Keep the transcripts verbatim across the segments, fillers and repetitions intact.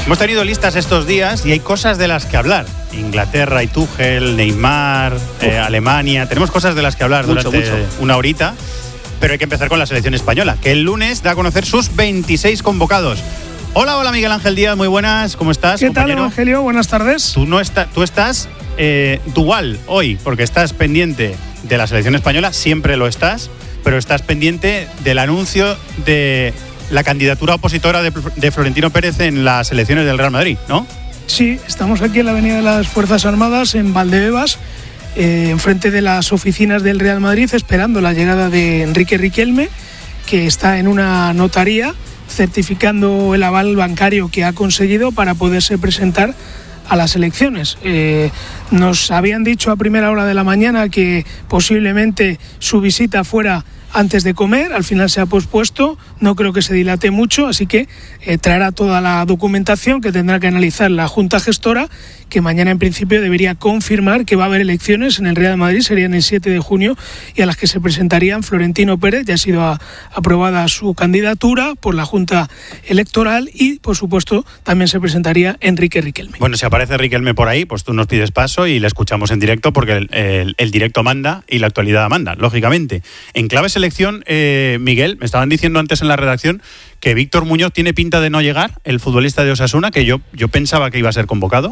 Hemos tenido listas estos días y hay cosas de las que hablar. Inglaterra y Tuchel, Neymar, eh, Alemania. Tenemos cosas de las que hablar mucho, durante mucho. una horita. Pero hay que empezar con la selección española, que el lunes da a conocer sus veintiséis convocados. Hola, hola Miguel Ángel Díaz, muy buenas, ¿cómo estás, ¿Qué compañero? tal, Evangelio? Buenas tardes. Tú, no está, tú estás eh, dual hoy, porque estás pendiente de la selección española, siempre lo estás, pero estás pendiente del anuncio de la candidatura opositora de, de Florentino Pérez en las elecciones del Real Madrid, ¿no? Sí, estamos aquí en la Avenida de las Fuerzas Armadas, en Valdebebas, eh, enfrente de las oficinas del Real Madrid, esperando la llegada de Enrique Riquelme, que está en una notaría certificando el aval bancario que ha conseguido para poderse presentar a las elecciones. Eh, nos habían dicho a primera hora de la mañana que posiblemente su visita fuera antes de comer, al final se ha pospuesto, no creo que se dilate mucho, así que eh, traerá toda la documentación que tendrá que analizar la Junta Gestora, que mañana en principio debería confirmar que va a haber elecciones en el Real Madrid, serían el siete de junio, y a las que se presentarían Florentino Pérez, ya ha sido a, aprobada su candidatura por la Junta Electoral, y por supuesto también se presentaría Enrique Riquelme. Bueno, si aparece Riquelme por ahí, pues tú nos pides paso y le escuchamos en directo, porque el, el, el directo manda y la actualidad manda, lógicamente. En clave selección, eh, Miguel, me estaban diciendo antes en la redacción que Víctor Muñoz tiene pinta de no llegar, el futbolista de Osasuna, que yo, yo pensaba que iba a ser convocado.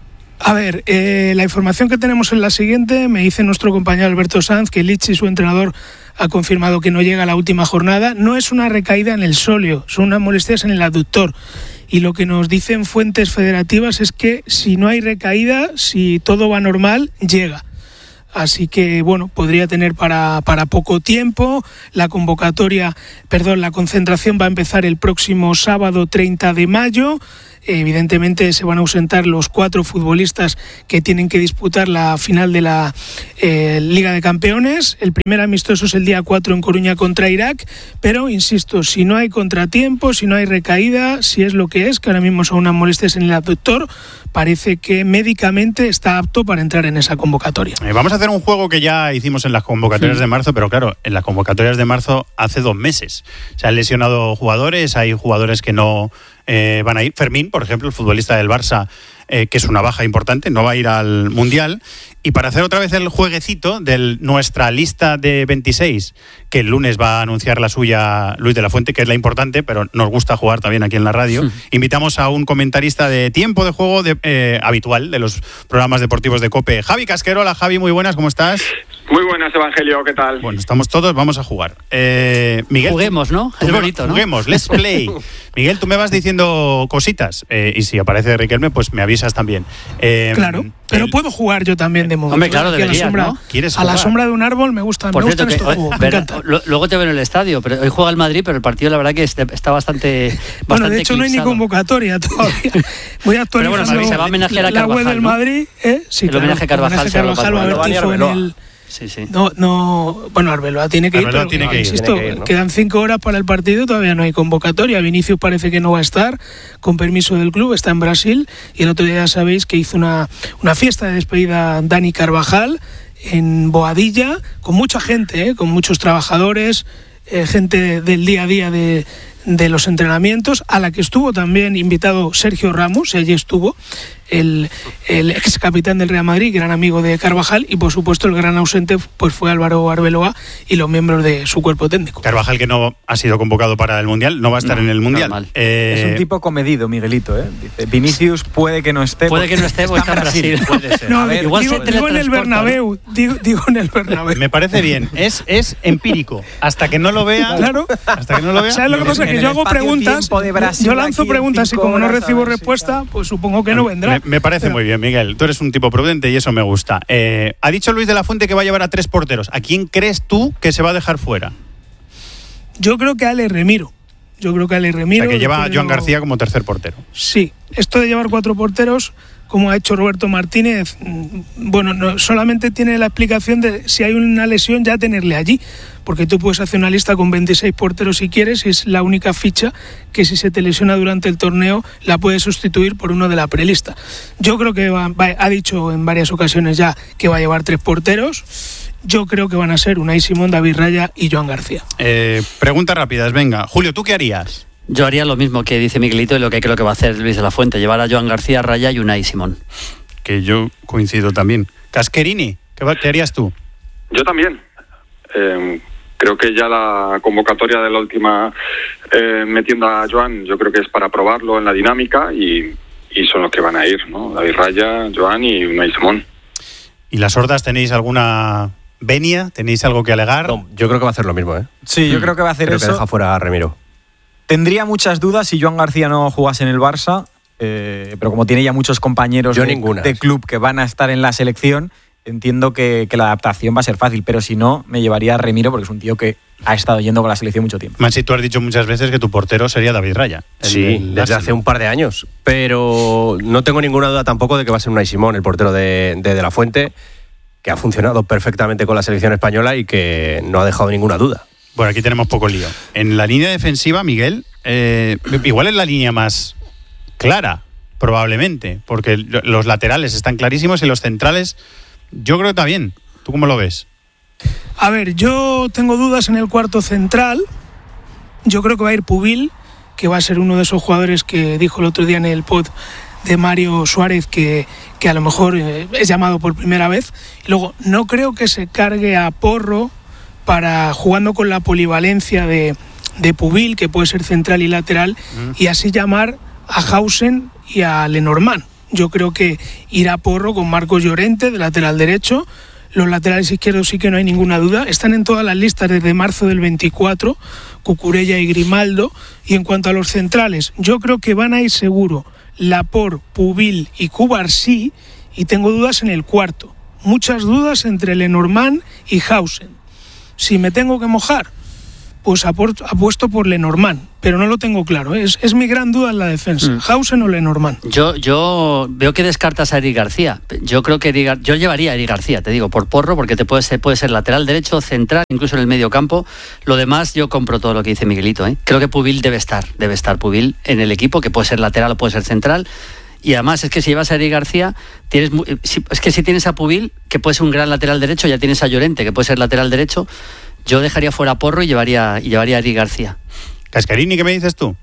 A ver, eh, la información que tenemos es la siguiente. Me dice nuestro compañero Alberto Sanz que Lichi, su entrenador, ha confirmado que no llega a la última jornada. No es una recaída en el sóleo, son unas molestias en el aductor. Y lo que nos dicen fuentes federativas es que si no hay recaída, si todo va normal, llega. Así que, bueno, podría tener para, para poco tiempo. La convocatoria, perdón, la concentración va a empezar el próximo sábado treinta de mayo. Evidentemente se van a ausentar los cuatro futbolistas que tienen que disputar la final de la eh, Liga de Campeones. El primer amistoso es el día cuatro en Coruña contra Irak, pero insisto, si no hay contratiempo, si no hay recaída, si es lo que es, que ahora mismo son unas molestias en el abductor, parece que médicamente está apto para entrar en esa convocatoria. Eh, vamos a hacer un juego que ya hicimos en las convocatorias sí. de marzo, pero claro, en las convocatorias de marzo hace dos meses. Se han lesionado jugadores, hay jugadores que no eh, van a ir. Fermín, por ejemplo, el futbolista del Barça, eh, que es una baja importante, no va a ir al Mundial. Y para hacer otra vez el jueguecito de nuestra lista de veintiséis, que el lunes va a anunciar la suya Luis de la Fuente, que es la importante, pero nos gusta jugar también aquí en la radio, sí. invitamos a un comentarista de tiempo de juego de, eh, habitual de los programas deportivos de COPE, Javi Casquero. Hola Javi, muy buenas, ¿cómo estás? Muy buenas, Evangelio, ¿qué tal? Bueno, estamos todos, vamos a jugar. Eh, Miguel, juguemos, ¿no? Es bonito, ¿no? Juguemos, let's play. Miguel, tú me vas diciendo cositas, eh, y si aparece Riquelme, pues me avisas también. Eh, claro, pero el... puedo jugar yo también de modo. Hombre, claro, deberías, a la sombra, ¿no? ¿Quieres jugar? A la sombra de un árbol me gusta, Por me cierto, gustan que, estos juegos, me encanta. Luego te veo en el estadio, pero hoy juega el Madrid, pero el partido la verdad que está bastante, bastante bueno, de hecho eclipsado. No hay ni convocatoria todavía. Voy a actualizar bueno, se va a homenajear a la Carvajal, web del ¿no? Madrid, ¿eh? Sí, el claro, homenaje a Carvajal, Carvajal va a haber tifo en el... Sí, sí. No, no, bueno, Arbeloa tiene que Arbeloa ir, pero tiene que ir, insisto, tiene que ir, ¿no? Quedan cinco horas para el partido, todavía no hay convocatoria. Vinicius parece que no va a estar, con permiso del club, está en Brasil, y el otro día ya sabéis que hizo una, una fiesta de despedida Dani Carvajal en Boadilla, con mucha gente, ¿eh? Con muchos trabajadores, eh, gente del día a día de, de los entrenamientos, a la que estuvo también invitado Sergio Ramos, y allí estuvo el, el ex capitán del Real Madrid, gran amigo de Carvajal, y por supuesto el gran ausente pues fue Álvaro Arbeloa y los miembros de su cuerpo técnico. Carvajal, que no ha sido convocado para el Mundial, no va a estar no, en el Mundial. Eh... Es un tipo comedido, Miguelito, ¿eh? Dice, Vinicius puede que no esté. Puede que no esté porque está en Brasil. Puede ser. No, a ver, igual digo, se digo en el Bernabéu, ¿no? digo, digo en el Bernabéu. Me parece bien, es, es empírico. Hasta que no lo vea. Claro. Hasta que no lo vea. ¿Sabes lo que pasa? Que yo hago preguntas, yo lanzo preguntas y como no recibo respuesta, pues supongo que no vendrá. Me, me parece muy bien, Miguel. Tú eres un tipo prudente y eso me gusta. Eh, ha dicho Luis de la Fuente que va a llevar a tres porteros. ¿A quién crees tú que se va a dejar fuera? Yo creo que a Ale Remiro. Yo creo que Ale Remiro. O sea, que lleva a Joan no... García como tercer portero. Sí. Esto de llevar cuatro porteros, como ha hecho Roberto Martínez, bueno, no, solamente tiene la explicación de si hay una lesión ya tenerle allí, porque tú puedes hacer una lista con veintiséis porteros si quieres, y es la única ficha que si se te lesiona durante el torneo la puedes sustituir por uno de la prelista. Yo creo que va, va, ha dicho en varias ocasiones ya que va a llevar tres porteros. Yo creo que van a ser Unai Simón, David Raya y Joan García. Eh, preguntas rápidas, venga. Julio, ¿tú qué harías? Yo haría lo mismo que dice Miguelito y lo que creo que va a hacer Luis de la Fuente, llevar a Joan García, Raya y Unai Simón. Que yo coincido también. Casquerini, ¿qué, va, qué harías tú? Yo también. Eh, creo que ya la convocatoria de la última eh, metiendo a Joan, yo creo que es para probarlo en la dinámica y, y son los que van a ir, ¿no? David Raya, Joan y Unai Simón. ¿Y las hordas tenéis alguna venia? ¿Tenéis algo que alegar? No, yo creo que va a hacer lo mismo, ¿eh? Sí, yo creo que va a hacer creo eso. Que deja fuera a Remiro. Tendría muchas dudas si Joan García no jugase en el Barça, eh, pero como tiene ya muchos compañeros Yo de, ninguna. de club que van a estar en la selección, entiendo que, que la adaptación va a ser fácil, pero si no, me llevaría a Remiro porque es un tío que ha estado yendo con la selección mucho tiempo. Mansi, tú has dicho muchas veces que tu portero sería David Raya. el- Sí, el desde Arsenal. hace un par de años. Pero no tengo ninguna duda tampoco de que va a ser Unai Simón, el portero de, de De La Fuente, que ha funcionado perfectamente con la selección española y que no ha dejado ninguna duda. Bueno, aquí tenemos poco lío. En la línea defensiva, Miguel, eh, igual es la línea más clara, probablemente, porque lo- los laterales están clarísimos y los centrales, yo creo que está bien. ¿Tú cómo lo ves? A ver, yo tengo dudas en el cuarto central. Yo creo que va a ir Pubil, que va a ser uno de esos jugadores que dijo el otro día en el pod de Mario Suárez que, que a lo mejor eh, es llamado por primera vez. Y luego, no creo que se cargue a Porro para jugando con la polivalencia de, de Pubil, que puede ser central y lateral, mm. y así llamar a Hausen y a Lenormand. Yo creo que irá Porro con Marcos Llorente de lateral derecho. Los laterales izquierdos sí que no hay ninguna duda. Están en todas las listas desde marzo del veinticuatro, Cucurella y Grimaldo. Y en cuanto a los centrales, yo creo que van a ir seguro Laporte, Pubil y Cubarsí, y tengo dudas en el cuarto. Muchas dudas entre Lenormand y Hausen. Si me tengo que mojar, pues apuesto por Lenormand, pero no lo tengo claro. Es, es mi gran duda en la defensa. Mm. ¿Hausen o Lenormand? Yo, yo veo que descartas a Eric García. Yo creo que Eric, yo llevaría a Eric García, te digo, por Porro, porque te puede ser, puede ser lateral derecho, central, incluso en el medio campo. Lo demás, yo compro todo lo que dice Miguelito, ¿eh? Creo que Pubil debe estar, debe estar Pubil en el equipo, que puede ser lateral o puede ser central. Y además es que si llevas a Eric García, tienes, es que si tienes a Pubil, que puede ser un gran lateral derecho, ya tienes a Llorente, que puede ser lateral derecho. Yo dejaría fuera a Porro y llevaría, y llevaría a Eric García. Cascarini, ¿qué me dices tú?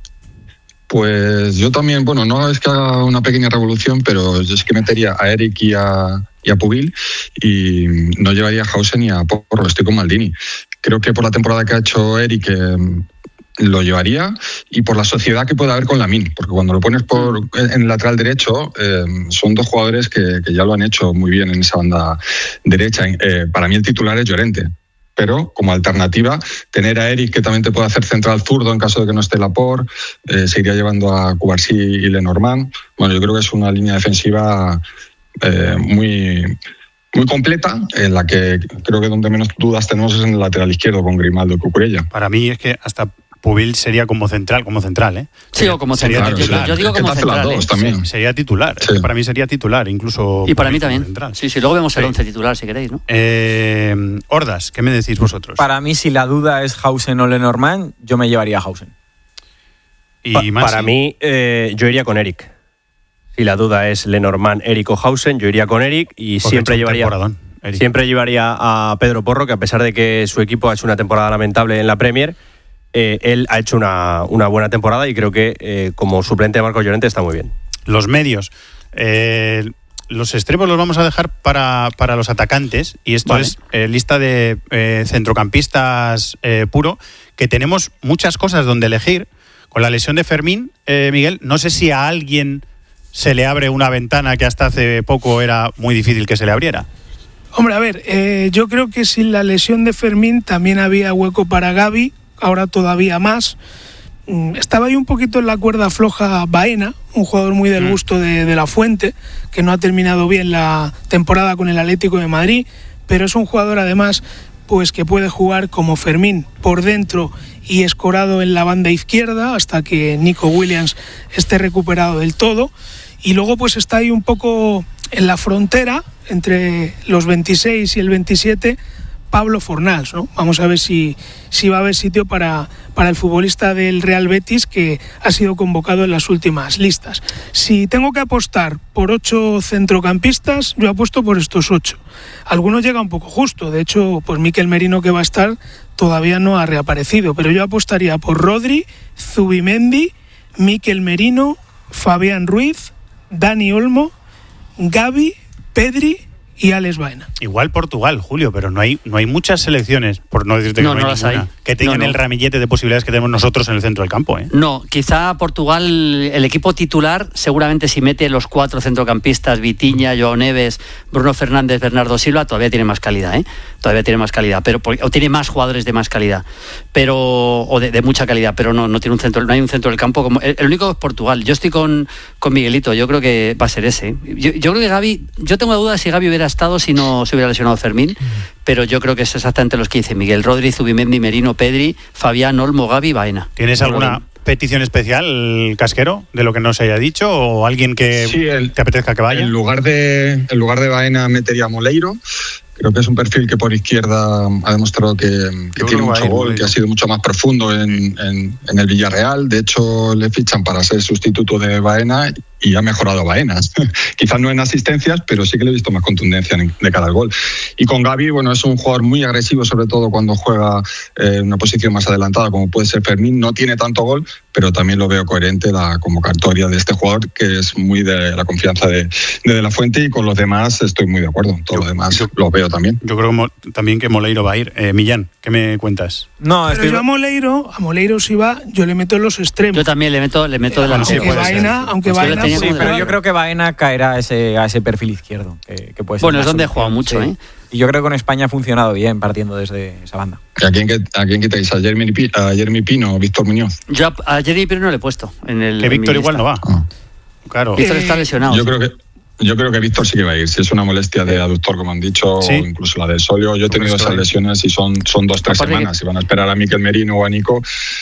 Pues yo también, bueno, no es que haga una pequeña revolución, pero yo sí que metería a Eric y a, y a Pubil y no llevaría a Hausen ni a Porro, estoy con Maldini. Creo que por la temporada que ha hecho Eric eh, lo llevaría y por la sociedad que puede haber con Lamine, porque cuando lo pones por, en el lateral derecho eh, son dos jugadores que, que ya lo han hecho muy bien en esa banda derecha. Eh, para mí el titular es Llorente. Pero como alternativa, tener a Eric, que también te puede hacer central zurdo en caso de que no esté Laporte, eh, se iría llevando a Cubarsí y Lenormand. Bueno, yo creo que es una línea defensiva eh, muy, muy completa, en la que creo que donde menos dudas tenemos es en el lateral izquierdo con Grimaldo y Cucurella. Para mí es que hasta Pubil sería como central, como central, ¿eh? Sí, o como sería central. Titular. Yo, yo digo como central. Dos, ¿eh? también. Sería titular. Sí. Para mí sería titular, incluso. Y para mí también. Central. Sí, sí, luego vemos el sí. once titular si queréis, ¿no? Eh, Hordas, ¿qué me decís vosotros? Para mí, si la duda es Hausen o Lenormand, yo me llevaría a Hausen. Y pa- más para mí, eh, yo iría con Eric. Si la duda es Lenormand, Eric o Hausen, yo iría con Eric y Porque siempre llevaría, siempre llevaría a Pedro Porro, que a pesar de que su equipo ha hecho una temporada lamentable en la Premier, Eh, él ha hecho una, una buena temporada y creo que eh, como suplente de Marcos Llorente está muy bien. Los medios. Eh, los extremos los vamos a dejar para, para los atacantes y esto vale. es eh, lista de eh, centrocampistas eh, puro, que tenemos muchas cosas donde elegir. Con la lesión de Fermín, eh, Miguel, no sé si a alguien se le abre una ventana que hasta hace poco era muy difícil que se le abriera. Hombre, a ver, eh, yo creo que sin la lesión de Fermín también había hueco para Gavi, ahora todavía más. Estaba ahí un poquito en la cuerda floja Baena, un jugador muy del gusto de, de La Fuente, que no ha terminado bien la temporada con el Atlético de Madrid, pero es un jugador además pues que puede jugar como Fermín por dentro y escorado en la banda izquierda hasta que Nico Williams esté recuperado del todo. Y luego pues está ahí un poco en la frontera entre los veintiséis y el veintisiete Pablo Fornals, ¿no? Vamos a ver si, si va a haber sitio para, para el futbolista del Real Betis que ha sido convocado en las últimas listas. Si tengo que apostar por ocho centrocampistas, yo apuesto por estos ocho. Algunos llega un poco justo, de hecho, pues Mikel Merino, que va a estar, todavía no ha reaparecido, pero yo apostaría por Rodri, Zubimendi, Mikel Merino, Fabián Ruiz, Dani Olmo, Gavi, Pedri y Alex Baena. Igual Portugal, Julio, pero no hay no hay muchas selecciones, por no decirte que no, no, no hay ninguna, hay. que tengan no, no. el ramillete de posibilidades que tenemos nosotros en el centro del campo. ¿eh? No, quizá Portugal, el equipo titular, seguramente si mete los cuatro centrocampistas, Vitinha, Joao Neves, Bruno Fernández, Bernardo Silva, todavía tiene más calidad, ¿eh? Todavía tiene más calidad, pero o tiene más jugadores de más calidad, pero o de, de mucha calidad, pero no no tiene un centro, no hay un centro del campo como el, el único es Portugal. Yo estoy con, con Miguelito, yo creo que va a ser ese. Yo, yo creo que Gavi, yo tengo dudas si Gavi hubiera estado si no se hubiera lesionado Fermín, pero yo creo que es exactamente los que dice Miguel: Rodri, Zubimendi, Merino, Pedri, Fabián, Olmo, Gavi, Baena. ¿Tienes alguna petición especial, Casquero, de lo que no se haya dicho, o alguien que sí, el, te apetezca que vaya? En lugar de, en lugar de Baena metería a Moleiro. Creo que es un perfil que por izquierda ha demostrado que, que tiene mucho gol, Moleiro. Que ha sido mucho más profundo en, en, en el Villarreal. De hecho, le fichan para ser sustituto de Baena y ha mejorado Baena. Quizás no en asistencias, pero sí que le he visto más contundencia de cara al gol. Y con Gavi, bueno, es un jugador muy agresivo, sobre todo cuando juega en eh, una posición más adelantada, como puede ser Fermín. No tiene tanto gol, pero también lo veo coherente la convocatoria de este jugador, que es muy de la confianza de De, de la Fuente, y con los demás estoy muy de acuerdo. Todo yo, lo demás yo, lo veo también. Yo creo que mo, también que Moleiro va a ir. Eh, Millán, ¿qué me cuentas? No, pero estoy... yo a Moleiro, a Moleiro si va, yo le meto en los extremos. Yo también le meto, le meto eh, delante. Aunque Baena, aunque Baena, sí, pero claro. Yo creo que Baena caerá a ese, a ese perfil izquierdo. Que, que puede ser bueno, es donde ha jugado mucho, sí. ¿eh? Y yo creo que con España ha funcionado bien partiendo desde esa banda. ¿A quién, a quién quitáis? ¿A Jeremy, a Jeremy Pino o Víctor Muñoz? Yo a, a Jeremy Pino no le he puesto. En el, que Víctor igual no va. Ah. Claro. Víctor está lesionado. Yo creo que Yo creo que Víctor sí que va a ir. Si es una molestia de aductor, como han dicho, ¿sí? O incluso la del solio. Yo he tenido esas lesiones y son, son dos, tres Aparte semanas. Si van a esperar a Mikel Merino o a Nico.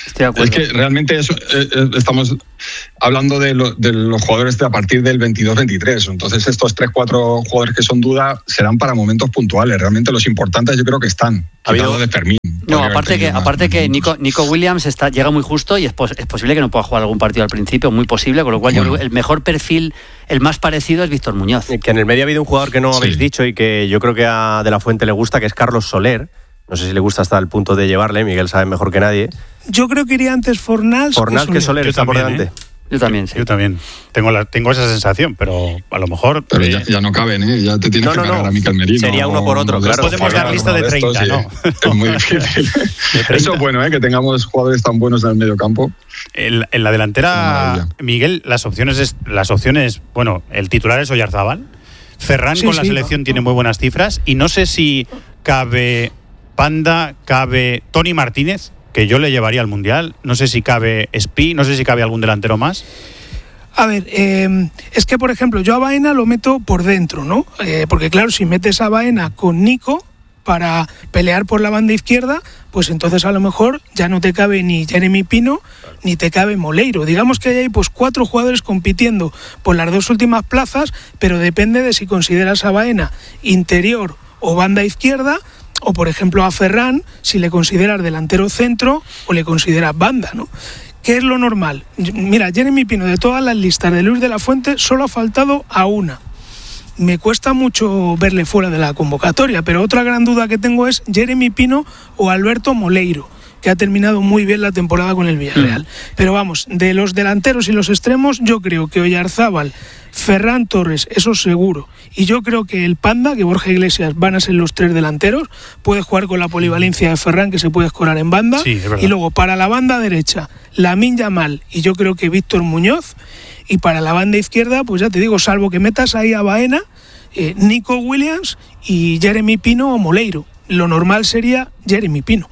Es que realmente eso, eh, estamos hablando de, lo, de los jugadores de a partir del veintidós veintitrés. Entonces estos tres, cuatro jugadores que son duda serán para momentos puntuales. Realmente los importantes yo creo que están. Hablando de Fermín. No, aparte que, aparte que Nico, Nico Williams está, llega muy justo y es, pos, es posible que no pueda jugar algún partido al principio, muy posible, con lo cual bueno. yo creo que el mejor perfil, el más parecido es Víctor Muñoz. Que en el medio ha habido un jugador que no sí. habéis dicho y que yo creo que a De la Fuente le gusta, que es Carlos Soler. No sé si le gusta hasta el punto de llevarle, Miguel sabe mejor que nadie. Yo creo que iría antes Fornals. Fornals que Soler, que Soler está también, por delante. ¿eh? Yo también, sí. Yo también. Tengo, la, tengo esa sensación, pero a lo mejor... Pero ya, ya no caben, ¿eh? Ya te tienes no, que no, cargar no. a Mikel Merino. Sería uno por otro, claro. Podemos dar lista de treinta, ¿no? Es muy difícil. Eso es bueno, ¿eh? Que tengamos jugadores tan buenos en el medio campo. En, en la delantera, Miguel, las opciones, es, las opciones... Bueno, el titular es Oyarzábal. Ferran sí, con la sí, selección no, tiene muy buenas cifras. Y no sé si cabe Panda, cabe Toni Martínez, que yo le llevaría al Mundial. No sé si cabe Espi, no sé si cabe algún delantero más. A ver, eh, es que por ejemplo yo a Baena lo meto por dentro, ¿no? Eh, porque claro, si metes a Baena con Nico para pelear por la banda izquierda, pues entonces a lo mejor ya no te cabe ni Jeremy Pino ni te cabe Moleiro. Digamos que hay pues cuatro jugadores compitiendo por las dos últimas plazas, pero depende de si consideras a Baena interior o banda izquierda, o por ejemplo a Ferran, si le consideras delantero centro o le consideras banda, ¿no? ¿Qué es lo normal? Mira, Jeremy Pino, de todas las listas de Luis de la Fuente, solo ha faltado a una. Me cuesta mucho verle fuera de la convocatoria, pero otra gran duda que tengo es Jeremy Pino o Alberto Moleiro, que ha terminado muy bien la temporada con el Villarreal. Mm. Pero vamos, de los delanteros y los extremos, yo creo que Oyarzábal, Ferran Torres, eso seguro. Y yo creo que el Panda, que Borja Iglesias van a ser los tres delanteros, puede jugar con la polivalencia de Ferran, que se puede escorar en banda. Sí, y luego para la banda derecha, Lamine Yamal y yo creo que Víctor Muñoz. Y para la banda izquierda, pues ya te digo, salvo que metas ahí a Baena, eh, Nico Williams y Jeremy Pino o Moleiro. Lo normal sería Jeremy Pino.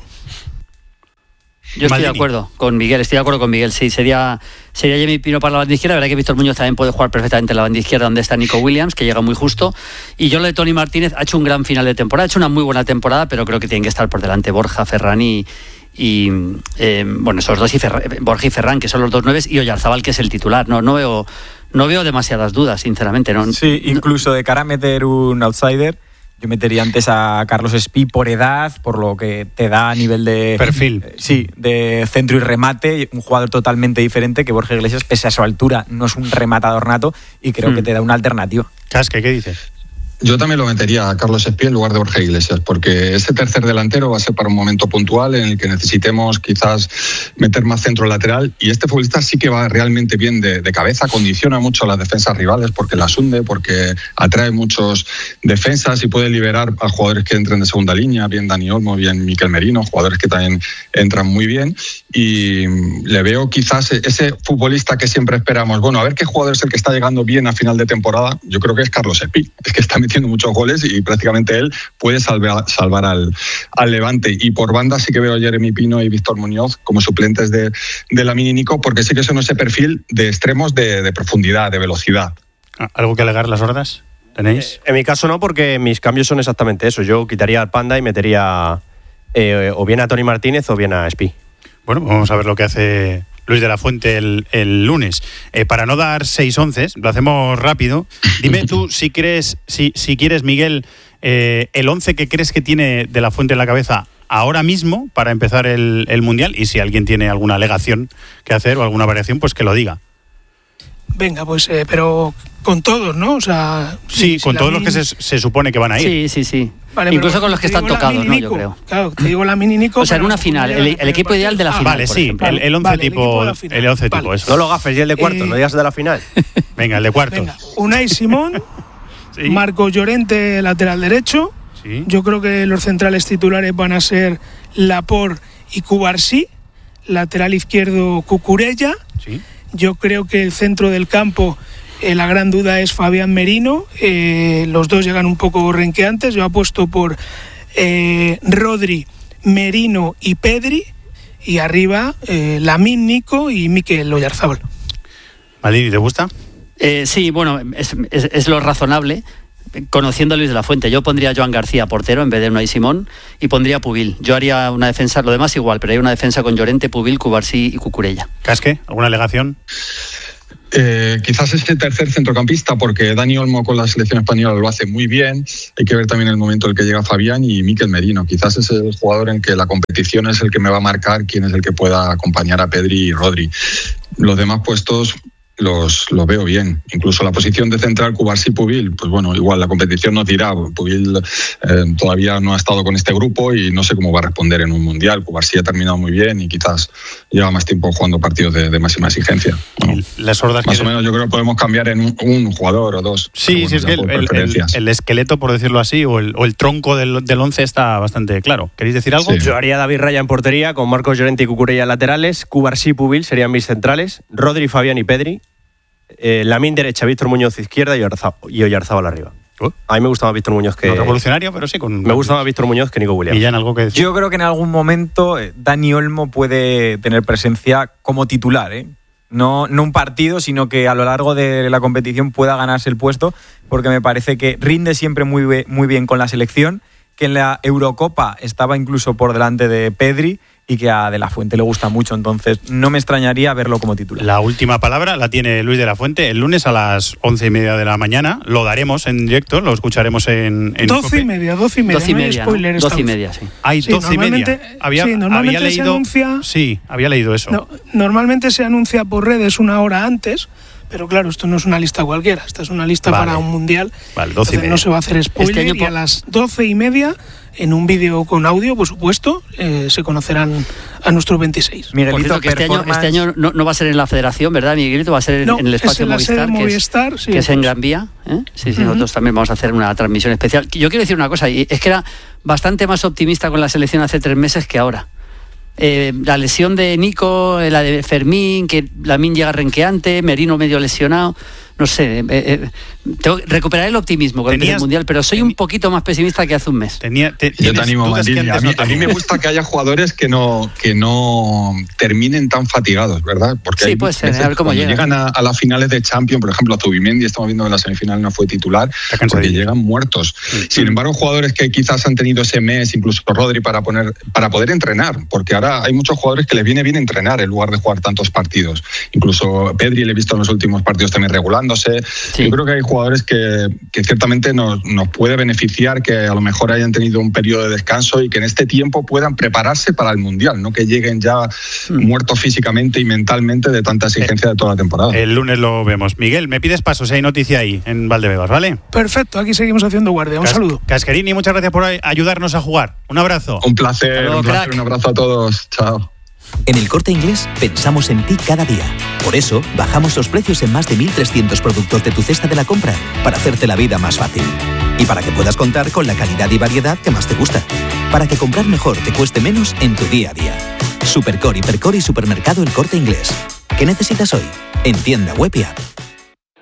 Yo estoy de acuerdo con Miguel, estoy de acuerdo con Miguel, sí, sería, sería Jeremy Pino para la banda izquierda. La verdad que Víctor Muñoz también puede jugar perfectamente en la banda izquierda, donde está Nico Williams, que llega muy justo. Y yo lo de Toni Martínez ha hecho un gran final de temporada, ha hecho una muy buena temporada, pero creo que tienen que estar por delante Borja, Ferran y... y eh, bueno, esos dos, y Ferran, Borja y Ferran, que son los dos nueves, y Oyarzábal, que es el titular. No, no veo, no veo demasiadas dudas, sinceramente. No, sí, incluso de cara a meter un outsider, Yo metería antes a Carlos Espí por edad, por lo que te da a nivel de... Perfil. Eh, sí, de centro y remate, un jugador totalmente diferente que Borja Iglesias, pese a su altura, no es un rematador nato y creo hmm. que te da una alternativa. Casque, ¿qué dices? Yo también lo metería a Carlos Espí en lugar de Borja Iglesias, porque ese tercer delantero va a ser para un momento puntual en el que necesitemos quizás meter más centro lateral, y este futbolista sí que va realmente bien de, de cabeza, condiciona mucho a las defensas rivales porque las hunde, porque atrae muchos defensas y puede liberar a jugadores que entren de segunda línea, bien Dani Olmo, bien Mikel Merino, jugadores que también entran muy bien, y le veo quizás ese futbolista que siempre esperamos, bueno, a ver qué jugador es el que está llegando bien a final de temporada. Yo creo que es Carlos Espí, es que está metiendo muchos goles y prácticamente él puede salvar, salvar al, al Levante. Y por banda sí que veo a Jeremy Pino y Víctor Muñoz como suplentes de, de Lamine y Nico, porque sí que son ese perfil de extremos de, de profundidad, de velocidad. ¿Algo que alegar, las Hordas? ¿Tenéis? Eh, en mi caso no, porque mis cambios son exactamente eso. Yo quitaría al Panda y metería eh, o bien a Tony Martínez o bien a Espí. Bueno, vamos a ver lo que hace Luis de la Fuente el, el lunes. Eh, para no dar seis once, lo hacemos rápido. Dime tú si crees, si, si quieres, Miguel, eh, el once que crees que tiene de la Fuente en la cabeza ahora mismo para empezar el, el Mundial, y si alguien tiene alguna alegación que hacer o alguna variación, pues que lo diga. Venga, pues, eh, pero con todos, ¿no? O sea, sí, si, con si todos min... los que se, se supone que van a ir. Sí, sí, sí. Vale, incluso con los que están tocados, ¿no? Yo creo. Claro, te digo Lamine y Nico. O sea, en una final, el, el equipo ideal de la ah, final. Vale, por sí, ejemplo. el, el once vale, tipo, el, el once vale. tipo eso. No lo gafes, y el de cuartos, eh, no digas de la final. Venga, el de cuartos. Venga, Unai Simón, ¿sí? Marco Llorente, lateral derecho. ¿Sí? Yo creo que los centrales titulares van a ser Laporte y Cubarsí. Lateral izquierdo, Cucurella. ¿Sí? Yo creo que el centro del campo, eh, la gran duda es Fabián Merino. Eh, los dos llegan un poco renqueantes. Yo apuesto por eh, Rodri, Merino y Pedri. Y arriba, eh, Lamine, Nico y Mikel Oyarzabal. Maldini, ¿te gusta? Eh, sí, bueno, es, es, es lo razonable. Conociendo a Luis de la Fuente, yo pondría a Joan García portero en vez de Unai Simón y pondría a Pubil. Yo haría una defensa, lo demás igual, pero hay una defensa con Llorente, Pubil, Cubarsí y Cucurella. ¿Casque? ¿Alguna alegación? Eh, quizás este tercer centrocampista, porque Dani Olmo con la selección española lo hace muy bien. Hay que ver también el momento en el que llega Fabián y Mikel Merino. Quizás es el jugador en que la competición es el que me va a marcar quién es el que pueda acompañar a Pedri y Rodri. Los demás puestos los, los veo bien. Incluso la posición de central Cubarsí Pubil, pues bueno, igual la competición nos dirá. Pubil eh, todavía no ha estado con este grupo y no sé cómo va a responder en un mundial. Cubarsí ha terminado muy bien y quizás lleva más tiempo jugando partidos de, de máxima exigencia. Bueno, las hordas más que... o menos yo creo que podemos cambiar en un, un jugador o dos. Sí, sí, es que el, el, el, el esqueleto, por decirlo así, o el, o el tronco del, del once está bastante claro. ¿Queréis decir algo? Sí. Yo haría David Raya en portería, con Marcos Llorente y Cucurella laterales, Cubarsí y Pubil serían mis centrales, Rodri, Fabián y Pedri, eh, Lamine derecha, Víctor Muñoz izquierda y, Oyarzabal, y Oyarzábal arriba. Uh. A mí me gusta más Víctor Muñoz que... No revolucionario, pero sí con... Me gusta más Víctor Muñoz que Nico Williams. ¿Y ya en algo que decir? Yo creo que en algún momento Dani Olmo puede tener presencia como titular, ¿eh? No, no un partido, sino que a lo largo de la competición pueda ganarse el puesto, porque me parece que rinde siempre muy, muy bien con la selección, que en la Eurocopa estaba incluso por delante de Pedri y que a De la Fuente le gusta mucho, entonces no me extrañaría verlo como titular. La última palabra la tiene Luis de la Fuente el lunes a las once y media de la mañana. Lo daremos en directo, lo escucharemos en... en doce y media, doce y media. Doce y media, no spoiler, ¿no? Doce y media, sí. Hay sí, doce y media. Había, sí, normalmente había leído, se anuncia... Sí, había leído eso. No, normalmente se anuncia por redes una hora antes, pero claro, esto no es una lista cualquiera, esta es una lista vale. para un mundial. Vale, doce y media. No se va a hacer spoiler, este año y a las doce y media, en un vídeo con audio, por supuesto, eh, se conocerán a nuestros veintiséis. Miguelito, por cierto, que este año, este año no, no va a ser en la Federación, ¿verdad, Miguelito? Va a ser en, no, en el espacio es en Movistar, la sede que, Movistar es, sí, que es en pues. Gran Vía. ¿eh? Sí, sí, uh-huh. Nosotros también vamos a hacer una transmisión especial. Yo quiero decir una cosa, y es que era bastante más optimista con la selección hace tres meses que ahora. Eh, la lesión de Nico, la de Fermín, que Lamine llega renqueante, Merino medio lesionado, no sé, eh, eh, tengo que recuperar el optimismo con el Mundial, pero soy un poquito más pesimista que hace un mes. Tenía, te, Yo te animo, Maldini. A mí, no a mí me gusta que haya jugadores que no, que no terminen tan fatigados, ¿verdad? Porque sí, hay puede ser, veces, a ver cómo cuando llega. llegan a, a las finales de Champions, por ejemplo, a Zubimendi, estamos viendo que en la semifinal no fue titular, porque llegan muertos. Sí. Sin embargo, jugadores que quizás han tenido ese mes, incluso Rodri, para, poner, para poder entrenar, porque ahora hay muchos jugadores que les viene bien entrenar en lugar de jugar tantos partidos. Incluso Pedri le he visto en los últimos partidos también regulando, recuperándose. Sí. Yo creo que hay jugadores que, que ciertamente nos, nos puede beneficiar que a lo mejor hayan tenido un periodo de descanso y que en este tiempo puedan prepararse para el Mundial, no que lleguen ya mm. muertos físicamente y mentalmente de tanta exigencia de toda la temporada. El lunes lo vemos. Miguel, me pides paso si hay noticia ahí en Valdebebas, ¿vale? Perfecto, aquí seguimos haciendo guardia. Un Cas- saludo. Casquerini, muchas gracias por ayudarnos a jugar. Un abrazo. Un placer, Hello, un placer, crack. un abrazo a todos. Chao. En El Corte Inglés pensamos en ti cada día. Por eso, bajamos los precios en más de mil trescientos productos de tu cesta de la compra para hacerte la vida más fácil. Y para que puedas contar con la calidad y variedad que más te gusta. Para que comprar mejor te cueste menos en tu día a día. Supercore, Hipercore y Supermercado El Corte Inglés. ¿Qué necesitas hoy? En tienda web y app.